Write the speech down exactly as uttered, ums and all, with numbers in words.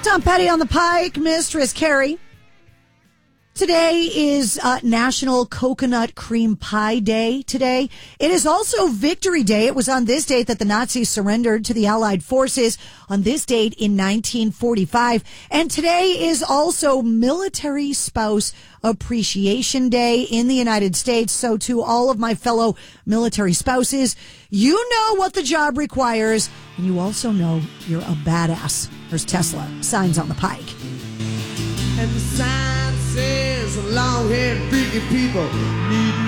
Tom Petty on the Pike, Mistress Carrie. Today is uh, National Coconut Cream Pie Day today. It is also Victory Day. It was on this date that the Nazis surrendered to the Allied forces on this date in nineteen forty-five. And today is also Military Spouse Appreciation Day in the United States. So to all of my fellow military spouses, you know what the job requires, and you also know you're a badass. There's Tesla. Signs on the Pike. And the sign says long-haired freaky people need